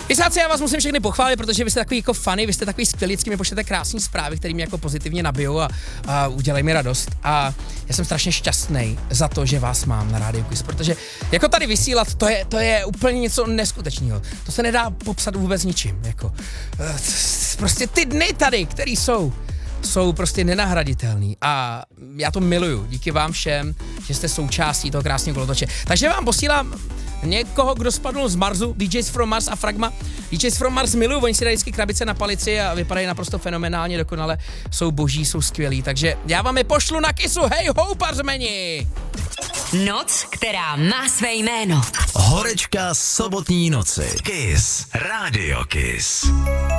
Pisáci, já vás musím všechny pochválit, protože vy jste takový jako funny, vy jste takový skvělí, vždycky mi pošlete krásné zprávy, které mě jako pozitivně nabijou a udělají mi radost. A já jsem strašně šťastný za to, že vás mám na Rádiu Kiss, protože jako tady vysílat, to je úplně něco neskutečného. To se nedá popsat vůbec ničím. Jako, prostě ty dny tady, které jsou prostě nenahraditelný a já to miluju. Díky vám všem, že jste součástí toho krásného kolotoče. Takže vám posílám někoho, kdo spadl z Marsu, DJs from Mars a Fragma. DJs from Mars miluju, oni si dají vždycky krabice na palici a vypadají naprosto fenomenálně, dokonale, jsou boží, jsou skvělí, takže já vám je pošlu na Kissu, hej ho, pařmeni! Noc, která má své jméno. Horečka sobotní noci. Kiss. Radio Kiss.